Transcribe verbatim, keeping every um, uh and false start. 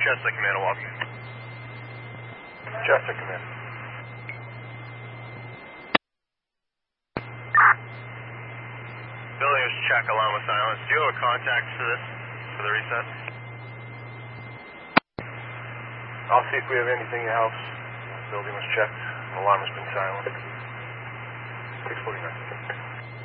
Chester, Commander Walker. Chester, Commander. Building is check, alarm was silence. Do you have a contact for this, for the reset? I'll see if we have anything in the house. The building was checked. Alarm has been silent. six forty-nine.